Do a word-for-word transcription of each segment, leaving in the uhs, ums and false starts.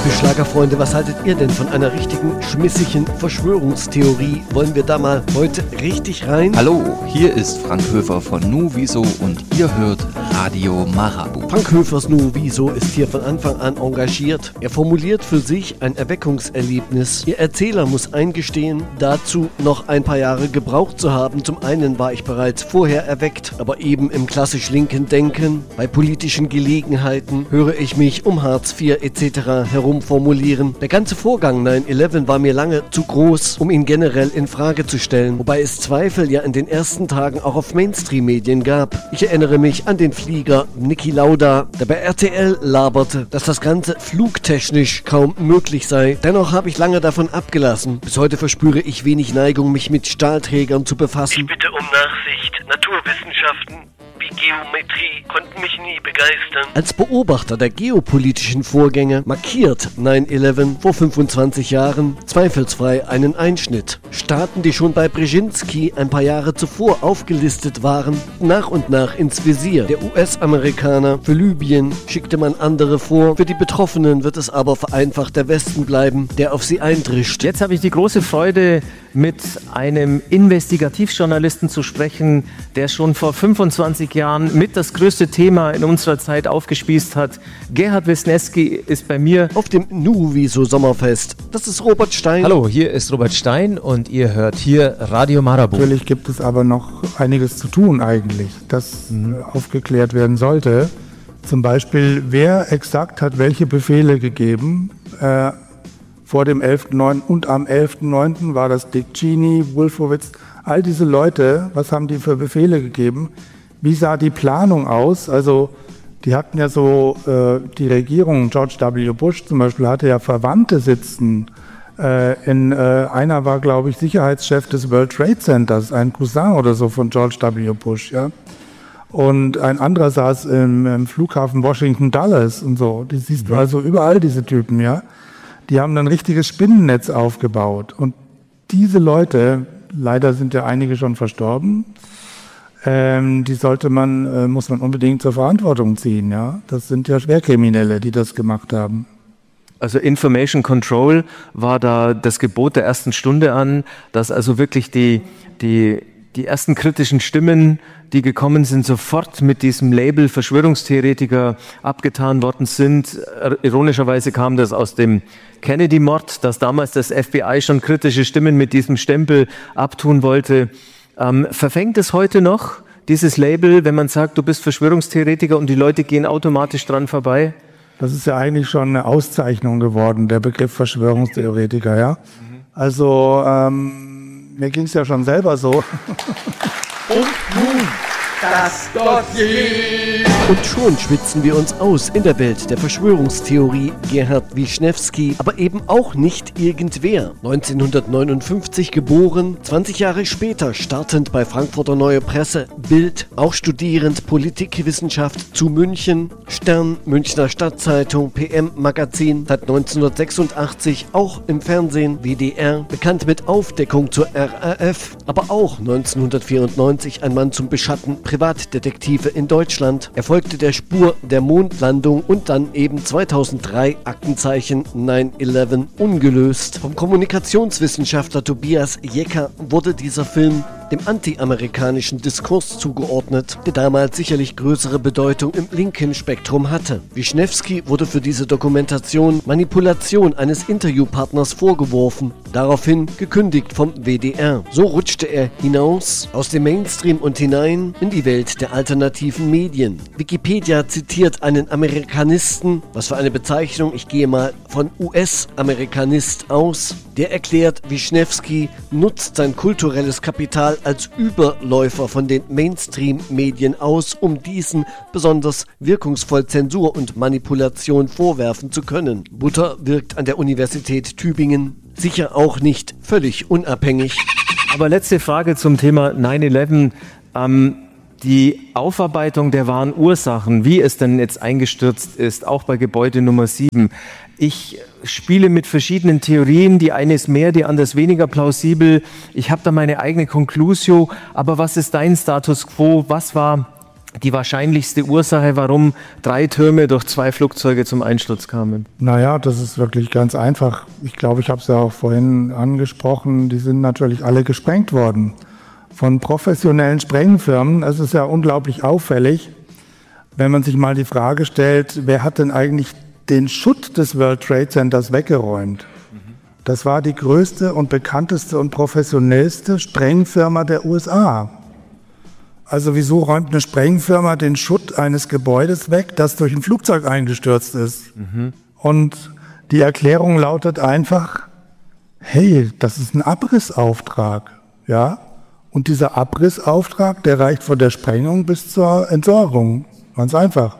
Liebe Schlagerfreunde, was haltet ihr denn von einer richtigen, schmissigen Verschwörungstheorie? Wollen wir da mal heute richtig rein? Hallo, hier ist Frank Höfer von Nuviso und ihr hört Radio Marabu. Frank Höfers Nuviso ist hier von Anfang an engagiert. Er formuliert für sich ein Erweckungserlebnis. Ihr Erzähler muss eingestehen, dazu noch ein paar Jahre gebraucht zu haben. Zum einen war ich bereits vorher erweckt, aber eben im klassisch linken Denken. Bei politischen Gelegenheiten höre ich mich um Hartz vier et cetera herumformulieren. Der ganze Vorgang neun elf war mir lange zu groß, um ihn generell in Frage zu stellen. Wobei es Zweifel ja in den ersten Tagen auch auf Mainstream-Medien gab. Ich erinnere mich an den Flieger Niki Lauda, der bei R T L laberte, dass das Ganze flugtechnisch kaum möglich sei. Dennoch habe ich lange davon abgelassen. Bis heute verspüre ich wenig Neigung, mich mit Stahlträgern zu befassen. Ich bitte um Nachsicht. Naturwissenschaften wie Geometrie konnten mich nie begeistern. Als Beobachter der geopolitischen Vorgänge markiert neun elf vor fünfundzwanzig Jahren zweifelsfrei einen Einschnitt. Staaten, die schon bei Brzezinski ein paar Jahre zuvor aufgelistet waren, nach und nach ins Visier der U S-Amerikaner. Für Libyen schickte man andere vor. Für die Betroffenen wird es aber vereinfacht der Westen bleiben, der auf sie eindrischt. Jetzt habe ich die große Freude, mit einem Investigativjournalisten zu sprechen, der schon vor fünfundzwanzig Jahren mit das größte Thema in unserer Zeit aufgespießt hat. Gerhard Wisniewski ist bei mir auf dem Nuviso Sommerfest. Das ist Robert Stein. Hallo, hier ist Robert Stein und ihr hört hier Radio Marabu. Natürlich gibt es aber noch einiges zu tun eigentlich, das mhm. aufgeklärt werden sollte. Zum Beispiel, wer exakt hat welche Befehle gegeben. Äh, vor dem elften neunten und am elften neunten war das Dick Cheney, Wolfowitz, all diese Leute, was haben die für Befehle gegeben? Wie sah die Planung aus? Also die hatten ja so, äh, die Regierung, George W. Bush zum Beispiel, hatte ja Verwandte sitzen. Äh, in, äh, einer war, glaube ich, Sicherheitschef des World Trade Centers, ein Cousin oder so von George W. Bush, ja. Und ein anderer saß im, im Flughafen Washington Dulles und so. Die siehst du also überall, diese Typen, ja. Die haben dann ein richtiges Spinnennetz aufgebaut. Und diese Leute, leider sind ja einige schon verstorben, ähm, die sollte man, äh, muss man unbedingt zur Verantwortung ziehen, ja. Das sind ja Schwerkriminelle, die das gemacht haben. Also Information Control war da das Gebot der ersten Stunde an, dass also wirklich die, die, die ersten kritischen Stimmen, die gekommen sind, sofort mit diesem Label Verschwörungstheoretiker abgetan worden sind. Ironischerweise kam das aus dem Kennedy-Mord, dass damals das F B I schon kritische Stimmen mit diesem Stempel abtun wollte. Ähm, verfängt es heute noch, dieses Label, wenn man sagt, du bist Verschwörungstheoretiker und die Leute gehen automatisch dran vorbei? Das ist ja eigentlich schon eine Auszeichnung geworden, der Begriff Verschwörungstheoretiker, ja. Mhm. Also, ähm, mir ging es ja schon selber so. Und nun das Dossier. Und schon schwitzen wir uns aus in der Welt der Verschwörungstheorie. Gerhard Wisniewski, aber eben auch nicht irgendwer. neunzehnhundertneunundfünfzig geboren, zwanzig Jahre später startend bei Frankfurter Neue Presse, Bild, auch studierend Politikwissenschaft zu München, Stern, Münchner Stadtzeitung, P M-Magazin, seit neunzehnhundertsechsundachtzig auch im Fernsehen, W D R, bekannt mit Aufdeckung zur R A F, aber auch neunzehnhundertvierundneunzig ein Mann zum Beschatten Privatdetektive in Deutschland. Er folgte der Spur der Mondlandung und dann eben zweitausenddrei Aktenzeichen neun elf ungelöst. Vom Kommunikationswissenschaftler Tobias Jecker wurde dieser Film dem anti-amerikanischen Diskurs zugeordnet, der damals sicherlich größere Bedeutung im linken Spektrum hatte. Wisniewski wurde für diese Dokumentation Manipulation eines Interviewpartners vorgeworfen, daraufhin gekündigt vom W D R. So rutschte er hinaus aus dem Mainstream und hinein in die Welt der alternativen Medien. Wikipedia zitiert einen Amerikanisten, was für eine Bezeichnung, ich gehe mal von U S-Amerikanist aus, der erklärt, Wisniewski nutzt sein kulturelles Kapital als Überläufer von den Mainstream-Medien aus, um diesen besonders wirkungsvoll Zensur und Manipulation vorwerfen zu können. Butter wirkt an der Universität Tübingen, sicher auch nicht völlig unabhängig. Aber letzte Frage zum Thema neun elf. Ähm, die Aufarbeitung der wahren Ursachen, wie es denn jetzt eingestürzt ist, auch bei Gebäude Nummer sieben. Ich spiele mit verschiedenen Theorien, die eine ist mehr, die andere ist weniger plausibel. Ich habe da meine eigene Conclusio, aber was ist dein Status quo? Was war die wahrscheinlichste Ursache, warum drei Türme durch zwei Flugzeuge zum Einsturz kamen? Naja, das ist wirklich ganz einfach. Ich glaube, ich habe es ja auch vorhin angesprochen, die sind natürlich alle gesprengt worden von professionellen Sprengfirmen. Es ist ja unglaublich auffällig, wenn man sich mal die Frage stellt, wer hat denn eigentlich den Schutt des World Trade Centers weggeräumt? Das war die größte und bekannteste und professionellste Sprengfirma der U S A. Also wieso räumt eine Sprengfirma den Schutt eines Gebäudes weg, das durch ein Flugzeug eingestürzt ist? Mhm. Und die Erklärung lautet einfach, hey, das ist ein Abrissauftrag, ja? Und dieser Abrissauftrag, der reicht von der Sprengung bis zur Entsorgung. Ganz einfach.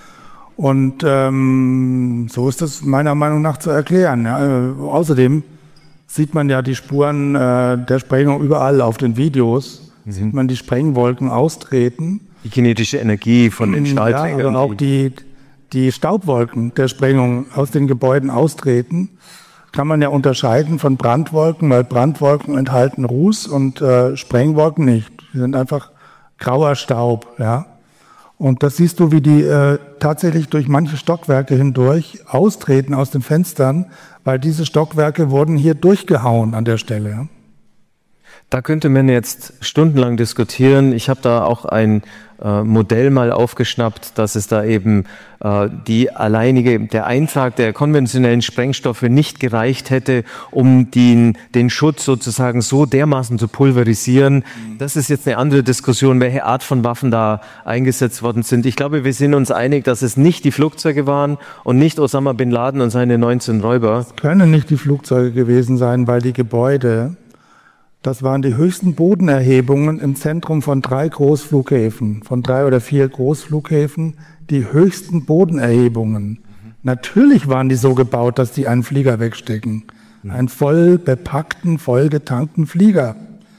Und ähm, so ist das meiner Meinung nach zu erklären. Ja. Äh, außerdem sieht man ja die Spuren äh, der Sprengung überall auf den Videos. Mhm. Sieht man die Sprengwolken austreten. Die kinetische Energie von den Stahlträgern. Ja, und auch die, die Staubwolken der Sprengung aus den Gebäuden austreten. Kann man ja unterscheiden von Brandwolken, weil Brandwolken enthalten Ruß und äh, Sprengwolken nicht. Die sind einfach grauer Staub, ja. Und das siehst du, wie die äh, tatsächlich durch manche Stockwerke hindurch austreten aus den Fenstern, weil diese Stockwerke wurden hier durchgehauen an der Stelle. Ja. Da könnte man jetzt stundenlang diskutieren. Ich habe da auch ein äh, Modell mal aufgeschnappt, dass es da eben äh, die alleinige, der Eintrag der konventionellen Sprengstoffe nicht gereicht hätte, um den, den Schutt sozusagen so dermaßen zu pulverisieren. Das ist jetzt eine andere Diskussion, welche Art von Waffen da eingesetzt worden sind. Ich glaube, wir sind uns einig, dass es nicht die Flugzeuge waren und nicht Osama Bin Laden und seine neunzehn Räuber. Es können nicht die Flugzeuge gewesen sein, weil die Gebäude, das waren die höchsten Bodenerhebungen im Zentrum von drei Großflughäfen, von drei oder vier Großflughäfen, die höchsten Bodenerhebungen. Mhm. Natürlich waren die so gebaut, dass die einen Flieger wegstecken. Mhm. Einen voll bepackten, voll getankten Flieger.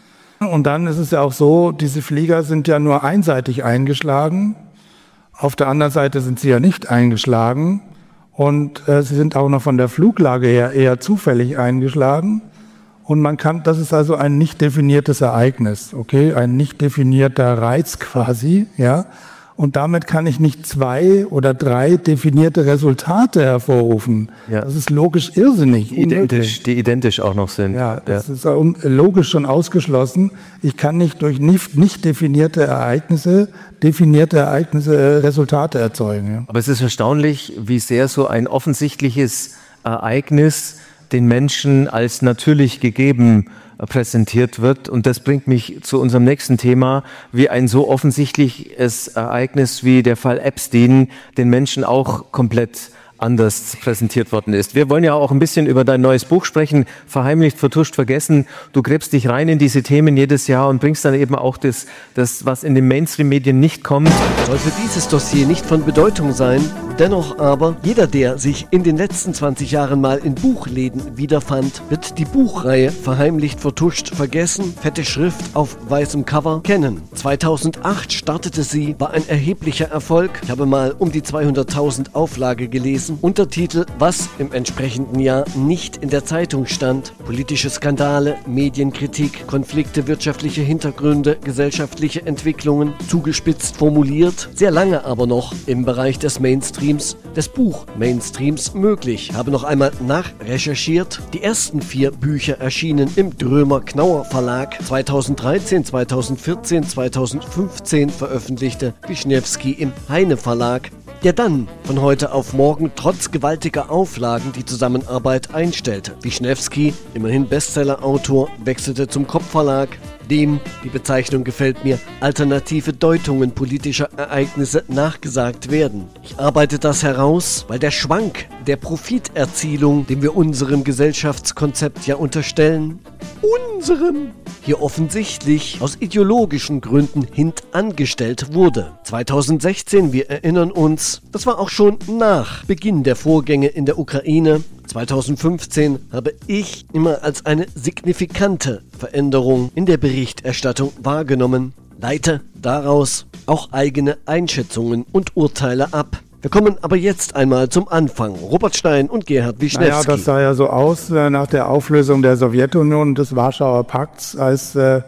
Und dann ist es ja auch so, diese Flieger sind ja nur einseitig eingeschlagen. Auf der anderen Seite sind sie ja nicht eingeschlagen. Und äh, sie sind auch noch von der Fluglage her eher zufällig eingeschlagen. Und man kann, das ist also ein nicht definiertes Ereignis, okay, ein nicht definierter Reiz quasi, ja. Und damit kann ich nicht zwei oder drei definierte Resultate hervorrufen. Ja. Das ist logisch irrsinnig. Die identisch, die identisch auch noch sind. Ja, das ja. ist logisch schon ausgeschlossen. Ich kann nicht durch nicht, nicht definierte Ereignisse, definierte Ereignisse Resultate erzeugen. Ja. Aber es ist erstaunlich, wie sehr so ein offensichtliches Ereignis den Menschen als natürlich gegeben präsentiert wird. Und das bringt mich zu unserem nächsten Thema, wie ein so offensichtliches Ereignis wie der Fall Epstein den Menschen auch komplett anders präsentiert worden ist. Wir wollen ja auch ein bisschen über dein neues Buch sprechen, Verheimlicht, Vertuscht, Vergessen. Du gräbst dich rein in diese Themen jedes Jahr und bringst dann eben auch das, das was in den Mainstream-Medien nicht kommt. Sollte dieses Dossier nicht von Bedeutung sein, dennoch aber, jeder, der sich in den letzten zwanzig Jahren mal in Buchläden wiederfand, wird die Buchreihe Verheimlicht, Vertuscht, Vergessen, fette Schrift auf weißem Cover kennen. zweitausendacht startete sie, war ein erheblicher Erfolg. Ich habe mal um die zweihunderttausend Auflage gelesen. Untertitel, was im entsprechenden Jahr nicht in der Zeitung stand. Politische Skandale, Medienkritik, Konflikte, wirtschaftliche Hintergründe, gesellschaftliche Entwicklungen, zugespitzt formuliert, sehr lange aber noch im Bereich des Mainstreams, des Buch-Mainstreams möglich. Habe noch einmal nachrecherchiert. Die ersten vier Bücher erschienen im Drömer-Knauer Verlag. zweitausenddreizehn, zweitausendvierzehn, zweitausendfünfzehn veröffentlichte Wischnewski im Heine Verlag, der dann von heute auf morgen trotz gewaltiger Auflagen die Zusammenarbeit einstellte. Wischnewski, immerhin Bestsellerautor, wechselte zum Kopfverlag, dem, die Bezeichnung gefällt mir, alternative Deutungen politischer Ereignisse nachgesagt werden. Ich arbeite das heraus, weil der Schwank der Profiterzielung, den wir unserem Gesellschaftskonzept ja unterstellen, unserem, hier offensichtlich aus ideologischen Gründen hintangestellt wurde. zweitausendsechzehn, wir erinnern uns, das war auch schon nach Beginn der Vorgänge in der Ukraine. zweitausendfünfzehn habe ich immer als eine signifikante Veränderung in der Berichterstattung wahrgenommen, leite daraus auch eigene Einschätzungen und Urteile ab. Wir kommen aber jetzt einmal zum Anfang. Robert Stein und Gerhard Wischnewski. Naja, das sah ja so aus äh, nach der Auflösung der Sowjetunion und des Warschauer Pakts, als äh,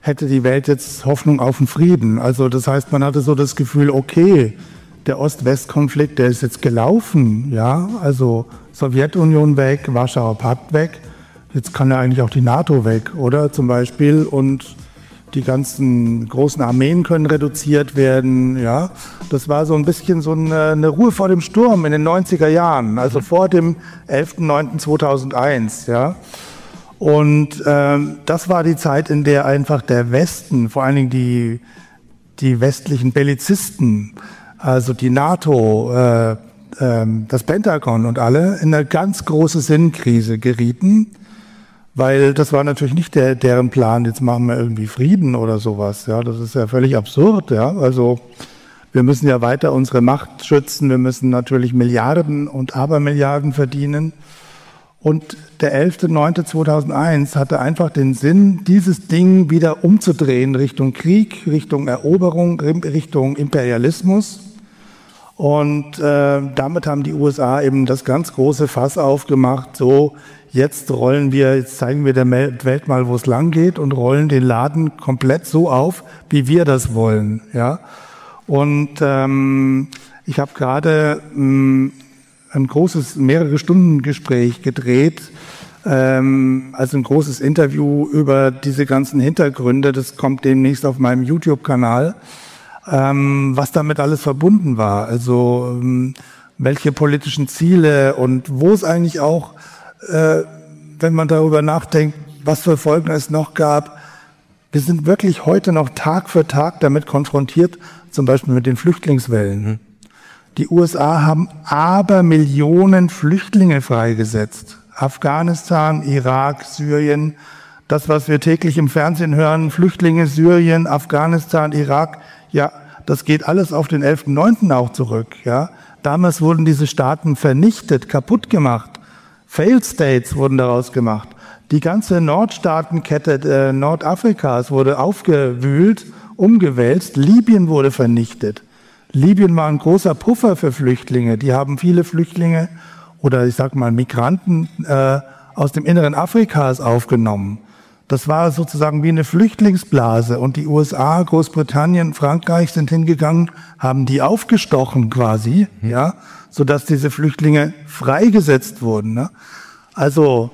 hätte die Welt jetzt Hoffnung auf den Frieden. Also das heißt, man hatte so das Gefühl, okay, der Ost-West-Konflikt, der ist jetzt gelaufen, ja, also Sowjetunion weg, Warschauer Pakt weg, jetzt kann ja eigentlich auch die NATO weg, oder, zum Beispiel, und die ganzen großen Armeen können reduziert werden, ja. Das war so ein bisschen so eine, eine Ruhe vor dem Sturm in den neunziger Jahren, also vor dem elften neunten zweitausendeins, ja. Und ähm, das war die Zeit, in der einfach der Westen, vor allen Dingen die, die westlichen Bellizisten, also die NATO, äh, äh, das Pentagon und alle, in eine ganz große Sinnkrise gerieten, weil das war natürlich nicht der, deren Plan, jetzt machen wir irgendwie Frieden oder sowas. Ja, das ist ja völlig absurd. Ja, also wir müssen ja weiter unsere Macht schützen, wir müssen natürlich Milliarden und Abermilliarden verdienen. Und der elfte neunte zweitausendeins hatte einfach den Sinn, dieses Ding wieder umzudrehen Richtung Krieg, Richtung Eroberung, Richtung Imperialismus. Und äh, damit haben die U S A eben das ganz große Fass aufgemacht, so jetzt rollen wir, jetzt zeigen wir der Welt mal, wo es lang geht und rollen den Laden komplett so auf, wie wir das wollen. Ja. Und ähm, ich habe gerade ähm, ein großes, mehrere Stunden Gespräch gedreht, ähm, also ein großes Interview über diese ganzen Hintergründe. Das kommt demnächst auf meinem YouTube-Kanal, ähm, was damit alles verbunden war. Also ähm, welche politischen Ziele und wo es eigentlich auch, äh, wenn man darüber nachdenkt, was für Folgen es noch gab. Wir sind wirklich heute noch Tag für Tag damit konfrontiert, zum Beispiel mit den Flüchtlingswellen. Die U S A haben aber Millionen Flüchtlinge freigesetzt. Afghanistan, Irak, Syrien, das, was wir täglich im Fernsehen hören, Flüchtlinge, Syrien, Afghanistan, Irak, ja, das geht alles auf den elften neunten auch zurück. Ja. Damals wurden diese Staaten vernichtet, kaputt gemacht. Failed States wurden daraus gemacht. Die ganze Nordstaatenkette äh, Nordafrikas wurde aufgewühlt, umgewälzt. Libyen wurde vernichtet. Libyen war ein großer Puffer für Flüchtlinge. Die haben viele Flüchtlinge oder ich sag mal Migranten äh, aus dem Inneren Afrikas aufgenommen. Das war sozusagen wie eine Flüchtlingsblase und die U S A, Großbritannien, Frankreich sind hingegangen, haben die aufgestochen quasi, mhm. ja, sodass diese Flüchtlinge freigesetzt wurden. Ne? Also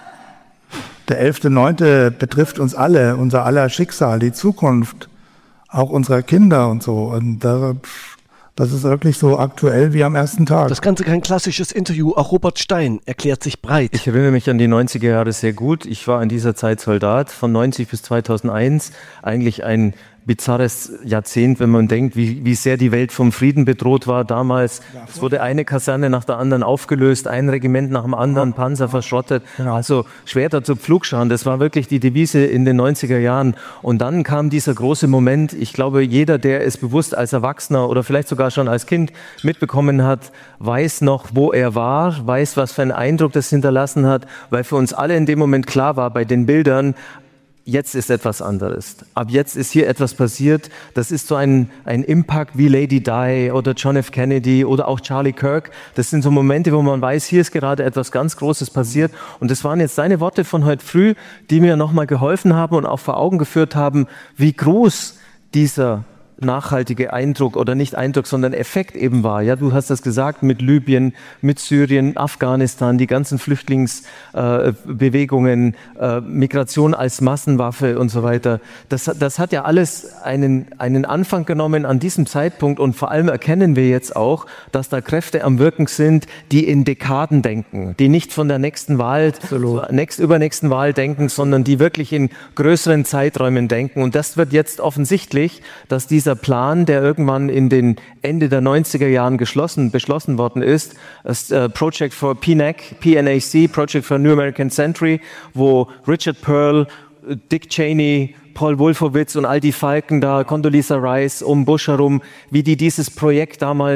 der elfte neunte betrifft uns alle, unser aller Schicksal, die Zukunft, auch unserer Kinder und so. Und da, das ist wirklich so aktuell wie am ersten Tag. Das Ganze kein klassisches Interview. Auch Robert Stein erklärt sich breit. Ich erinnere mich an die neunziger Jahre sehr gut. Ich war in dieser Zeit Soldat, von neunzig bis zweitausendeins. Eigentlich ein bizarres Jahrzehnt, wenn man denkt, wie, wie sehr die Welt vom Frieden bedroht war damals. Ja, es wurde eine Kaserne nach der anderen aufgelöst, ein Regiment nach dem anderen, ja. Panzer verschrottet, genau. Also Schwerter zu Pflugscharen. Das war wirklich die Devise in den neunziger Jahren. Und dann kam dieser große Moment, ich glaube, jeder, der es bewusst als Erwachsener oder vielleicht sogar schon als Kind mitbekommen hat, weiß noch, wo er war, weiß, was für einen Eindruck das hinterlassen hat, weil für uns alle in dem Moment klar war, bei den Bildern, jetzt ist etwas anderes. Ab jetzt ist hier etwas passiert. Das ist so ein, ein Impact wie Lady Di oder John F. Kennedy oder auch Charlie Kirk. Das sind so Momente, wo man weiß, hier ist gerade etwas ganz Großes passiert. Und das waren jetzt seine Worte von heute früh, die mir nochmal geholfen haben und auch vor Augen geführt haben, wie groß dieser nachhaltige Eindruck oder nicht Eindruck, sondern Effekt eben war. Ja, du hast das gesagt mit Libyen, mit Syrien, Afghanistan, die ganzen Flüchtlingsbewegungen, äh, äh, Migration als Massenwaffe und so weiter. Das, das hat ja alles einen, einen Anfang genommen an diesem Zeitpunkt und vor allem erkennen wir jetzt auch, dass da Kräfte am Wirken sind, die in Dekaden denken, die nicht von der nächsten Wahl, nächst, übernächsten Wahl denken, sondern die wirklich in größeren Zeiträumen denken. Und das wird jetzt offensichtlich, dass diese Dieser Plan, der irgendwann in den Ende der neunziger Jahren geschlossen, beschlossen worden ist, das äh, Project for P N A C, P N A C, Project for New American Century, wo Richard Pearl, Dick Cheney, Paul Wolfowitz und all die Falken da, Condoleezza Rice um Bush herum, wie die dieses Projekt damals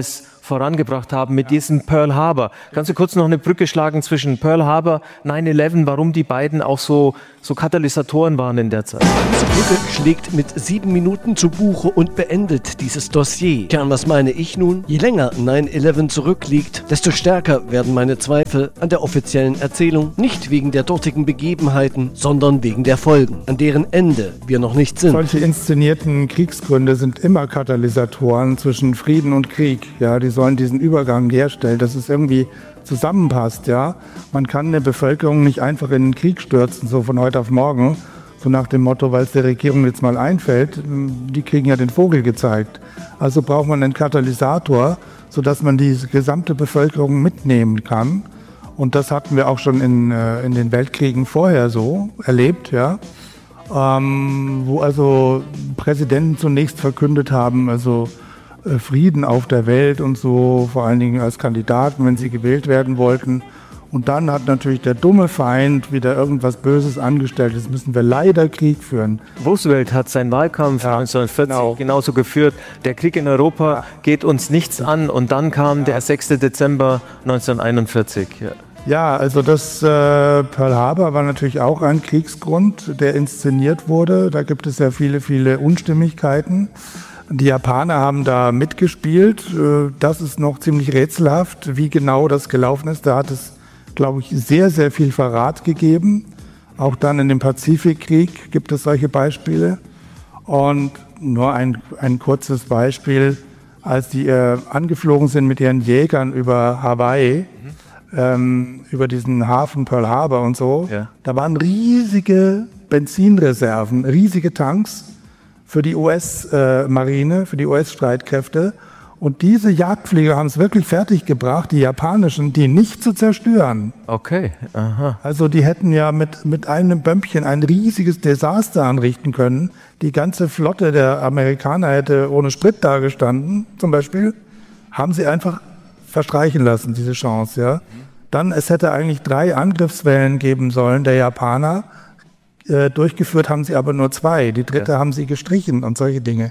vorangebracht haben mit diesem Pearl Harbor. Kannst du kurz noch eine Brücke schlagen zwischen Pearl Harbor, nine eleven, warum die beiden auch so, so Katalysatoren waren in der Zeit? Diese Brücke schlägt mit sieben Minuten zu Buche und beendet dieses Dossier. Tja, was meine ich nun? Je länger nine eleven zurückliegt, desto stärker werden meine Zweifel an der offiziellen Erzählung, nicht wegen der dortigen Begebenheiten, sondern wegen der Folgen, an deren Ende wir noch nicht sind. Solche inszenierten Kriegsgründe sind immer Katalysatoren zwischen Frieden und Krieg. Ja, die sollen diesen Übergang herstellen, dass es irgendwie zusammenpasst. Ja, man kann eine Bevölkerung nicht einfach in den Krieg stürzen, so von heute auf morgen, so nach dem Motto, weil es der Regierung jetzt mal einfällt. Die kriegen ja den Vogel gezeigt. Also braucht man einen Katalysator, sodass man die gesamte Bevölkerung mitnehmen kann. Und das hatten wir auch schon in, äh, in den Weltkriegen vorher so erlebt, ja. Ähm, wo also Präsidenten zunächst verkündet haben, also äh, Frieden auf der Welt und so, vor allen Dingen als Kandidaten, wenn sie gewählt werden wollten. Und dann hat natürlich der dumme Feind wieder irgendwas Böses angestellt. Jetzt müssen wir leider Krieg führen. Roosevelt hat seinen Wahlkampf ja, neunzehnhundertvierzig genau. genauso geführt. Der Krieg in Europa ja. geht uns nichts an. Und dann kam ja. der sechster Dezember neunzehnhunderteinundvierzig. Ja. Ja, also das äh, Pearl Harbor war natürlich auch ein Kriegsgrund, der inszeniert wurde. Da gibt es ja viele, viele Unstimmigkeiten. Die Japaner haben da mitgespielt. Das ist noch ziemlich rätselhaft, wie genau das gelaufen ist. Da hat es, glaube ich, sehr, sehr viel Verrat gegeben. Auch dann in dem Pazifikkrieg gibt es solche Beispiele. Und nur ein, ein kurzes Beispiel, als die äh, angeflogen sind mit ihren Jägern über Hawaii, mhm. ähm, über diesen Hafen Pearl Harbor und so, ja. da waren riesige Benzinreserven, riesige Tanks für die U S-Marine, äh, für die U S-Streitkräfte. Und diese Jagdflieger haben es wirklich fertiggebracht, die japanischen, die nicht zu zerstören. Okay, aha. Also die hätten ja mit, mit einem Bömpchen ein riesiges Desaster anrichten können. Die ganze Flotte der Amerikaner hätte ohne Sprit dagestanden, zum Beispiel. Haben sie einfach verstreichen lassen, diese Chance, ja. Dann, es hätte eigentlich drei Angriffswellen geben sollen, der Japaner. Äh, durchgeführt haben sie aber nur zwei. Die dritte ja. haben sie gestrichen und solche Dinge.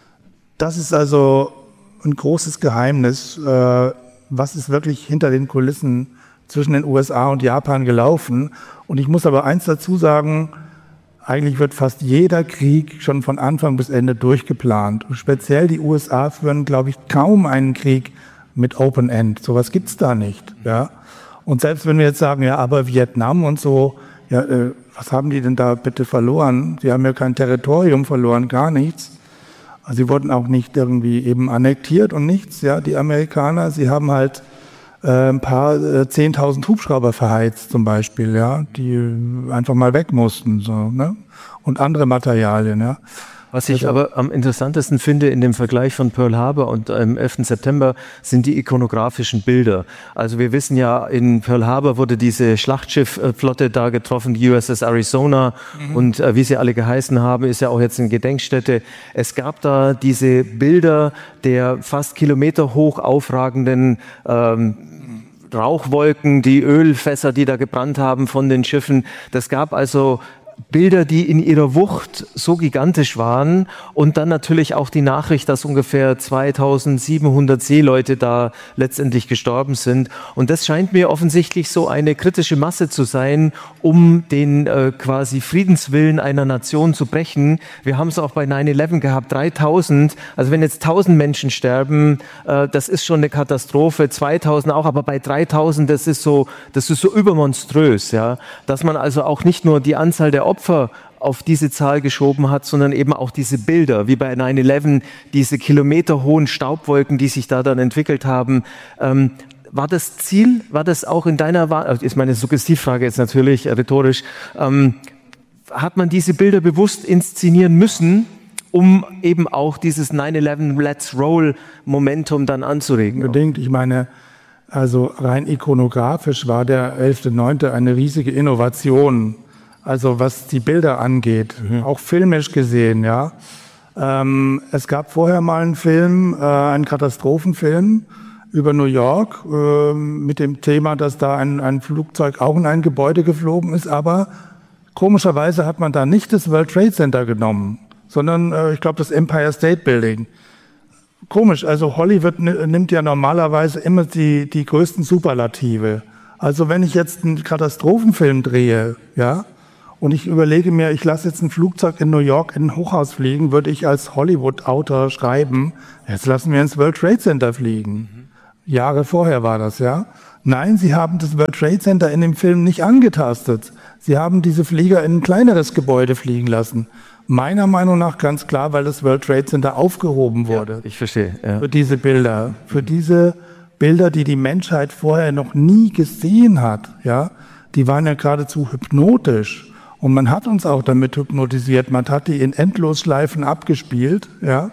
Das ist also ein großes Geheimnis. Äh, was ist wirklich hinter den Kulissen zwischen den U S A und Japan gelaufen? Und ich muss aber eins dazu sagen, eigentlich wird fast jeder Krieg schon von Anfang bis Ende durchgeplant. Und speziell die U S A führen, glaube ich, kaum einen Krieg mit Open End. Sowas gibt's da nicht. Ja? Und selbst wenn wir jetzt sagen, ja, aber Vietnam und so, ja, äh, was haben die denn da bitte verloren? Sie haben ja kein Territorium verloren, gar nichts. Also sie wurden auch nicht irgendwie eben annektiert und nichts, ja, die Amerikaner. Sie haben halt äh, ein paar äh, zehntausend Hubschrauber verheizt zum Beispiel, ja, die einfach mal weg mussten, so, ne? Und andere Materialien, ja. Was ich also, aber am interessantesten finde in dem Vergleich von Pearl Harbor und dem elften September sind die ikonografischen Bilder. Also wir wissen ja, in Pearl Harbor wurde diese Schlachtschiffflotte da getroffen, die U S S Arizona mhm. und äh, wie sie alle geheißen haben, ist ja auch jetzt eine Gedenkstätte. Es gab da diese Bilder der fast kilometerhoch aufragenden ähm, Rauchwolken, die Ölfässer, die da gebrannt haben von den Schiffen. Das gab also Bilder, die in ihrer Wucht so gigantisch waren und dann natürlich auch die Nachricht, dass ungefähr zweitausendsiebenhundert Seeleute da letztendlich gestorben sind. Und das scheint mir offensichtlich so eine kritische Masse zu sein, um den äh, quasi Friedenswillen einer Nation zu brechen. Wir haben es auch bei nine eleven gehabt, dreitausend. Also wenn jetzt tausend Menschen sterben, äh, das ist schon eine Katastrophe, zweitausend auch, aber bei dreitausend, das ist so, das ist so übermonströs, ja, dass man also auch nicht nur die Anzahl der Opfer auf diese Zahl geschoben hat, sondern eben auch diese Bilder, wie bei nine eleven, diese kilometerhohen Staubwolken, die sich da dann entwickelt haben. Ähm, war das Ziel, war das auch in deiner Wahl, ist meine Suggestivfrage jetzt natürlich äh, rhetorisch, ähm, hat man diese Bilder bewusst inszenieren müssen, um eben auch dieses nine eleven Let's Roll Momentum dann anzuregen? Unbedingt, ich meine, also rein ikonografisch war der elfter neunte eine riesige Innovation. Also was die Bilder angeht, mhm. auch filmisch gesehen, ja. Ähm, es gab vorher mal einen Film, äh, einen Katastrophenfilm über New York äh, mit dem Thema, dass da ein, ein Flugzeug auch in ein Gebäude geflogen ist, aber komischerweise hat man da nicht das World Trade Center genommen, sondern äh, ich glaube das Empire State Building. komisch. Also Hollywood nimmt ja normalerweise immer die, die größten Superlative. Also wenn ich jetzt einen Katastrophenfilm drehe, ja, und ich überlege mir, ich lasse jetzt ein Flugzeug in New York in ein Hochhaus fliegen, würde ich als Hollywood-Autor schreiben, jetzt lassen wir ins World Trade Center fliegen. Mhm. Jahre vorher war das, ja. Nein, sie haben das World Trade Center in dem Film nicht angetastet. Sie haben diese Flieger in ein kleineres Gebäude fliegen lassen. Meiner Meinung nach ganz klar, weil das World Trade Center aufgehoben wurde. Ja, ich verstehe. Ja. Für diese Bilder, für diese Bilder, die die Menschheit vorher noch nie gesehen hat, ja, die waren ja geradezu hypnotisch. Und man hat uns auch damit hypnotisiert. Man hat die in Endlosschleifen abgespielt, ja.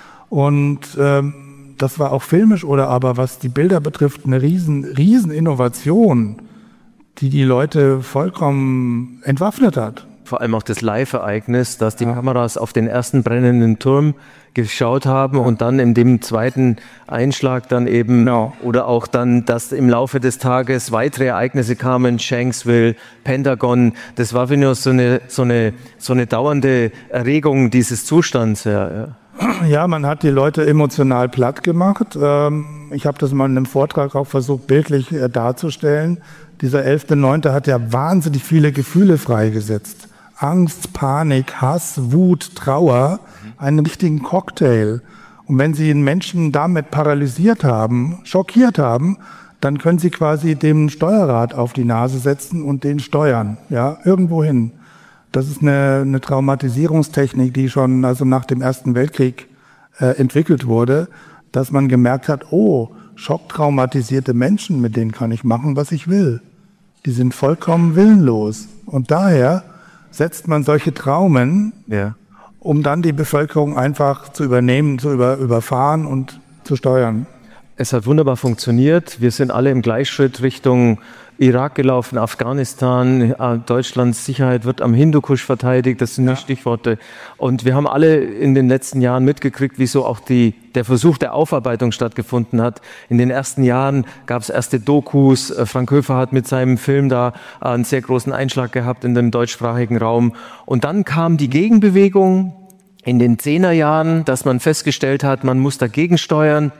Und ähm, das war auch filmisch oder aber was die Bilder betrifft eine riesen, riesen Innovation, die die Leute vollkommen entwaffnet hat. Vor allem auch das Live-Ereignis, dass die ja. Kameras auf den ersten brennenden Turm geschaut haben ja. und dann in dem zweiten Einschlag dann eben, no. oder auch dann, dass im Laufe des Tages weitere Ereignisse kamen, Shanksville, Pentagon, das war für uns so eine, so eine, so eine dauernde Erregung dieses Zustands. Ja, ja. Ja, man hat die Leute emotional platt gemacht. Ich habe das mal in einem Vortrag auch versucht, bildlich darzustellen. Dieser elfter neunte hat ja wahnsinnig viele Gefühle freigesetzt. Angst, Panik, Hass, Wut, Trauer, einen richtigen Cocktail. Und wenn Sie einen Menschen damit paralysiert haben, schockiert haben, dann können Sie quasi dem Steuerrad auf die Nase setzen und den steuern, ja, irgendwo hin. Das ist eine, eine Traumatisierungstechnik, die schon also nach dem Ersten Weltkrieg äh, entwickelt wurde, dass man gemerkt hat, oh, schocktraumatisierte Menschen, mit denen kann ich machen, was ich will. Die sind vollkommen willenlos. Und daher setzt man solche Traumen, ja. um dann die Bevölkerung einfach zu übernehmen, zu über, überfahren und zu steuern. Es hat wunderbar funktioniert. Wir sind alle im Gleichschritt Richtung Irak gelaufen, Afghanistan, Deutschlands Sicherheit wird am Hindukusch verteidigt, das sind die ja. Stichworte. Und wir haben alle in den letzten Jahren mitgekriegt, wieso auch die, der Versuch der Aufarbeitung stattgefunden hat. In den ersten Jahren gab es erste Dokus. Frank Höfer hat mit seinem Film da einen sehr großen Einschlag gehabt in dem deutschsprachigen Raum. Und dann kam die Gegenbewegung in den Zehnerjahren, dass man festgestellt hat, man muss dagegen steuern.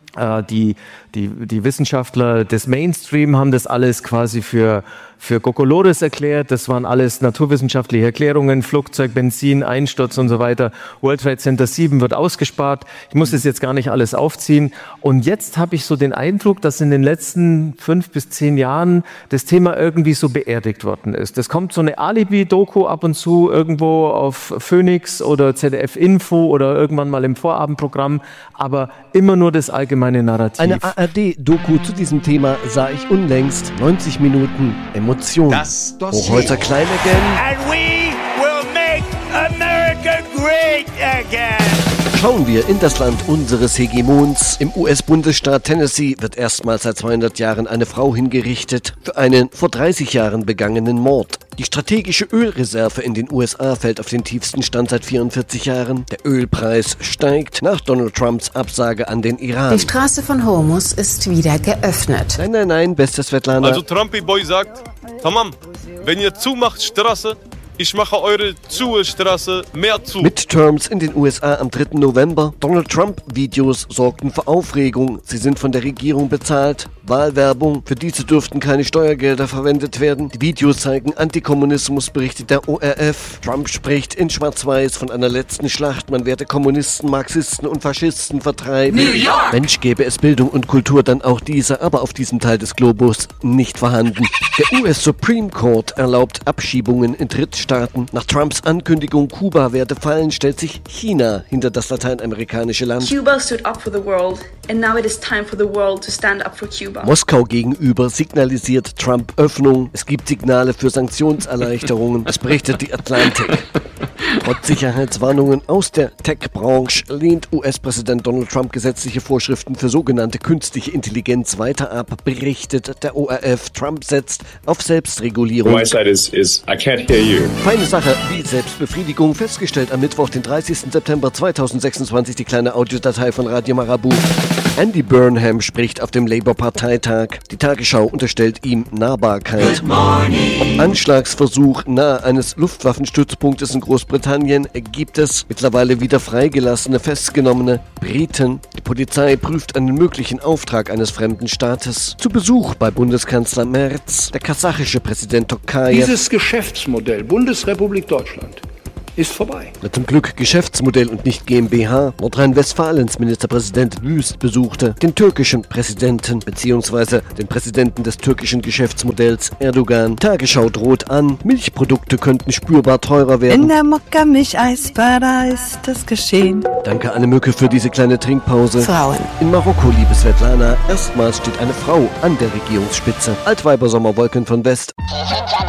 Die, die, die Wissenschaftler des Mainstream haben das alles quasi für, für Kokolores erklärt. Das waren alles naturwissenschaftliche Erklärungen, Flugzeug, Benzin, Einsturz und so weiter. World Trade Center sieben wird ausgespart. Ich muss das jetzt gar nicht alles aufziehen. Und jetzt habe ich so den Eindruck, dass in den letzten fünf bis zehn Jahren das Thema irgendwie so beerdigt worden ist. Es kommt so eine Alibi-Doku ab und zu irgendwo auf Phoenix oder Z D F Info oder irgendwann mal im Vorabendprogramm, aber immer nur das allgemeine Narrativ. Eine A R D-Doku zu diesem Thema sah ich unlängst. neunzig Minuten Emotion. Das Hochholzer Klein again. And we will make America great again. Schauen wir in das Land unseres Hegemons. Im U S-Bundesstaat Tennessee wird erstmals seit zweihundert Jahren eine Frau hingerichtet für einen vor dreißig Jahren begangenen Mord. Die strategische Ölreserve in den U S A fällt auf den tiefsten Stand seit vierundvierzig Jahren. Der Ölpreis steigt nach Donald Trumps Absage an den Iran. Die Straße von Hormuz ist wieder geöffnet. Nein, nein, nein, beste Svetlana. Also Trumpy Boy sagt, tamam, wenn ihr zumacht Straße, ich mache eure Zustraße mehr zu. Midterms in den U S A am dritten November. Donald Trump-Videos sorgten für Aufregung. Sie sind von der Regierung bezahlt. Wahlwerbung. Für diese dürften keine Steuergelder verwendet werden. Die Videos zeigen Antikommunismus, berichtet der O R F. Trump spricht in Schwarz-Weiß von einer letzten Schlacht. Man werde Kommunisten, Marxisten und Faschisten vertreiben. New York! Mensch, gäbe es Bildung und Kultur, dann auch diese, aber auf diesem Teil des Globus nicht vorhanden. Der U S Supreme Court erlaubt Abschiebungen in Drittstaaten. Nach Trumps Ankündigung, Kuba werde fallen, stellt sich China hinter das lateinamerikanische Land. Cuba stood up for the world, and now it is time for the world to stand up for Cuba. Moskau gegenüber signalisiert Trump Öffnung. Es gibt Signale für Sanktionserleichterungen. Es berichtet die Atlantic. Trotz Sicherheitswarnungen aus der Tech-Branche lehnt U S-Präsident Donald Trump gesetzliche Vorschriften für sogenannte künstliche Intelligenz weiter ab, berichtet der O R F. Trump setzt auf Selbstregulierung. My side is, is, I can't hear you. Feine Sache wie Selbstbefriedigung, festgestellt am Mittwoch, den dreißigsten September zweitausendsechsundzwanzig, die kleine Audiodatei von Radio Marabout. Andy Burnham spricht auf dem Labour-Parteitag. Die Tagesschau unterstellt ihm Nahbarkeit. Ob Anschlagsversuch nahe eines Luftwaffenstützpunktes in Großbritannien Großbritannien gibt es mittlerweile wieder freigelassene, festgenommene Briten. Die Polizei prüft einen möglichen Auftrag eines fremden Staates. Zu Besuch bei Bundeskanzler Merz, der kasachische Präsident Tokayev. Dieses Geschäftsmodell Bundesrepublik Deutschland ist vorbei. Zum Glück Geschäftsmodell und nicht GmbH. Nordrhein-Westfalens Ministerpräsident Wüst besuchte den türkischen Präsidenten bzw. den Präsidenten des türkischen Geschäftsmodells Erdogan. Tagesschau droht an, Milchprodukte könnten spürbar teurer werden. In der Mokka-Milch-Eisbar, da ist das geschehen. Danke Anne Mücke für diese kleine Trinkpause. Frauen. In Marokko, liebe Svetlana, erstmals steht eine Frau an der Regierungsspitze. Altweiber Sommerwolken von West. Die Hintermänner